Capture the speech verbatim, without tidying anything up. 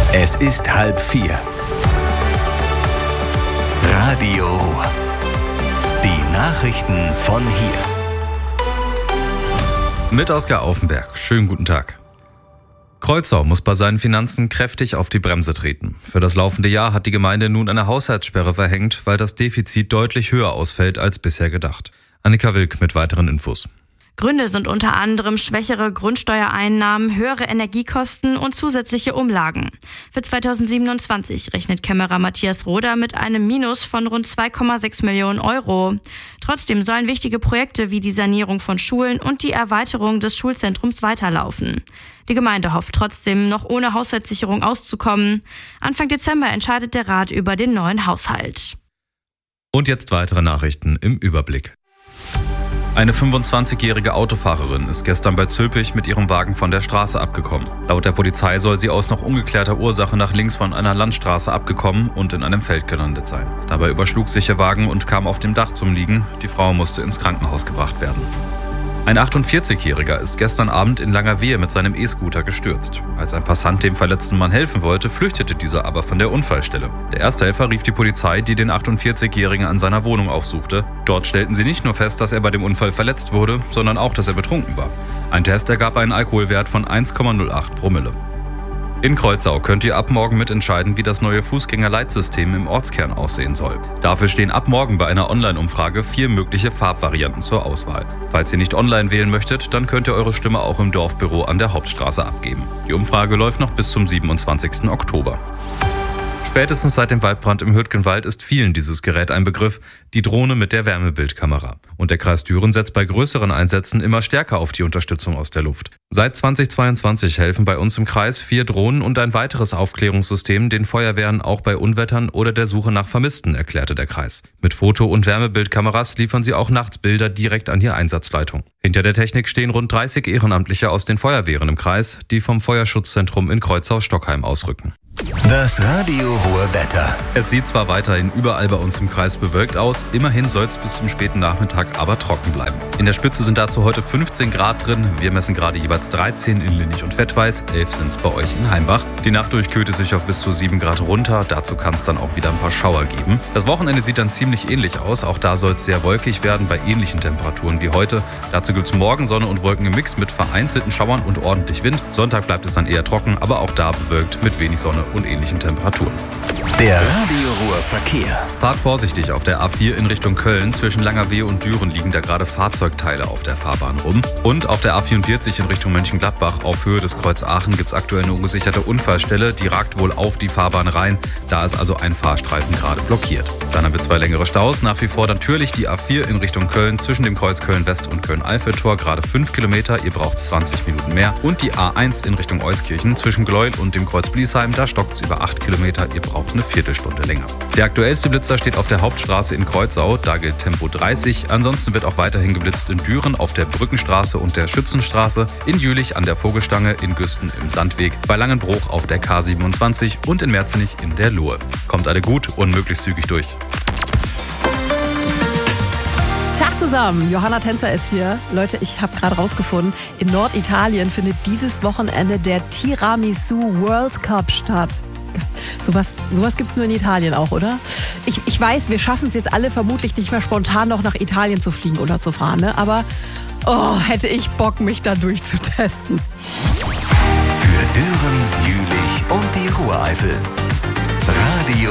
Es ist halb vier. Radio Ruhr. Die Nachrichten von hier. Mit Oskar Aufenberg. Schönen guten Tag. Kreuzau muss bei seinen Finanzen kräftig auf die Bremse treten. Für das laufende Jahr hat die Gemeinde nun eine Haushaltssperre verhängt, weil das Defizit deutlich höher ausfällt als bisher gedacht. Annika Wilk mit weiteren Infos. Gründe sind unter anderem schwächere Grundsteuereinnahmen, höhere Energiekosten und zusätzliche Umlagen. Für zweitausendsiebenundzwanzig rechnet Kämmerer Matthias Roder mit einem Minus von rund zwei Komma sechs Millionen Euro. Trotzdem sollen wichtige Projekte wie die Sanierung von Schulen und die Erweiterung des Schulzentrums weiterlaufen. Die Gemeinde hofft trotzdem, noch ohne Haushaltssicherung auszukommen. Anfang Dezember entscheidet der Rat über den neuen Haushalt. Und jetzt weitere Nachrichten im Überblick. Eine fünfundzwanzigjährige Autofahrerin ist gestern bei Zülpich mit ihrem Wagen von der Straße abgekommen. Laut der Polizei soll sie aus noch ungeklärter Ursache nach links von einer Landstraße abgekommen und in einem Feld gelandet sein. Dabei überschlug sich ihr Wagen und kam auf dem Dach zum Liegen. Die Frau musste ins Krankenhaus gebracht werden. Ein achtundvierzigjähriger ist gestern Abend in Langerwehe mit seinem E-Scooter gestürzt. Als ein Passant dem verletzten Mann helfen wollte, flüchtete dieser aber von der Unfallstelle. Der Ersthelfer rief die Polizei, die den achtundvierzigjährigen an seiner Wohnung aufsuchte. Dort stellten sie nicht nur fest, dass er bei dem Unfall verletzt wurde, sondern auch, dass er betrunken war. Ein Test ergab einen Alkoholwert von eins Komma null acht Promille. In Kreuzau könnt ihr ab morgen mitentscheiden, wie das neue Fußgängerleitsystem im Ortskern aussehen soll. Dafür stehen ab morgen bei einer Online-Umfrage vier mögliche Farbvarianten zur Auswahl. Falls ihr nicht online wählen möchtet, dann könnt ihr eure Stimme auch im Dorfbüro an der Hauptstraße abgeben. Die Umfrage läuft noch bis zum siebenundzwanzigsten Oktober. Spätestens seit dem Waldbrand im Hürtgenwald ist vielen dieses Gerät ein Begriff, die Drohne mit der Wärmebildkamera. Und der Kreis Düren setzt bei größeren Einsätzen immer stärker auf die Unterstützung aus der Luft. Seit zweitausendzweiundzwanzig helfen bei uns im Kreis vier Drohnen und ein weiteres Aufklärungssystem den Feuerwehren auch bei Unwettern oder der Suche nach Vermissten, erklärte der Kreis. Mit Foto- und Wärmebildkameras liefern sie auch nachts Bilder direkt an die Einsatzleitung. Hinter der Technik stehen rund dreißig Ehrenamtliche aus den Feuerwehren im Kreis, die vom Feuerschutzzentrum in Kreuzau-Stockheim ausrücken. Das Radio Ruhr Wetter. Es sieht zwar weiterhin überall bei uns im Kreis bewölkt aus, immerhin soll es bis zum späten Nachmittag aber trocken bleiben. In der Spitze sind dazu heute fünfzehn Grad drin, wir messen gerade jeweils dreizehn in Linnich und Fettweiß, elf sind es bei euch in Heimbach. Die Nacht durchkühlt es sich auf bis zu sieben Grad runter, dazu kann es dann auch wieder ein paar Schauer geben. Das Wochenende sieht dann ziemlich ähnlich aus, auch da soll es sehr wolkig werden bei ähnlichen Temperaturen wie heute. Dazu gibt es morgen Sonne und Wolken im Mix mit vereinzelten Schauern und ordentlich Wind. Sonntag bleibt es dann eher trocken, aber auch da bewölkt mit wenig Sonne und ähnlichen Temperaturen. Der Radio Ruhr Verkehr. Fahrt vorsichtig auf der A vier in Richtung Köln. Zwischen Langerwehe und Düren liegen da gerade Fahrzeugteile auf der Fahrbahn rum. Und auf der A vierundvierzig in Richtung Mönchengladbach auf Höhe des Kreuz Aachen gibt es aktuell eine ungesicherte Unfallstelle. Die ragt wohl auf die Fahrbahn rein. Da ist also ein Fahrstreifen gerade blockiert. Dann haben wir zwei längere Staus. Nach wie vor natürlich die A vier in Richtung Köln zwischen dem Kreuz Köln-West und Köln-Eiffeltor. Gerade fünf Kilometer. Ihr braucht zwanzig Minuten mehr. Und die A eins in Richtung Euskirchen zwischen Gleuel und dem Kreuz Bliesheim. Da stockt es über acht Kilometer. Ihr braucht eine Viertelstunde länger. Der aktuellste Blitzer steht auf der Hauptstraße in Kreuzau, da gilt Tempo dreißig. Ansonsten wird auch weiterhin geblitzt in Düren auf der Brückenstraße und der Schützenstraße, in Jülich an der Vogelstange, in Güsten im Sandweg, bei Langenbruch auf der K siebenundzwanzig und in Merzenich in der Lohe. Kommt alle gut und möglichst zügig durch. Tag zusammen, Johanna Tänzer ist hier. Leute, ich habe gerade rausgefunden, in Norditalien findet dieses Wochenende der Tiramisu World Cup statt. Sowas, sowas gibt es nur in Italien auch, oder? Ich, ich weiß, wir schaffen es jetzt alle vermutlich nicht mehr spontan noch nach Italien zu fliegen oder zu fahren, ne? Aber oh, hätte ich Bock, mich da durchzutesten. Für Düren, Jülich und die Ruhreifel. Radio